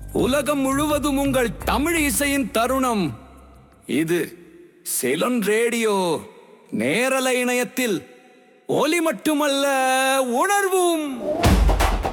உலகம் முழுவதும் உங்கள் தமிழ் இசையின் தருணம். இது சிலோன் ரேடியோ. நேரலை இணையத்தில் ஒலி மட்டுமல்ல, உணர்வும்.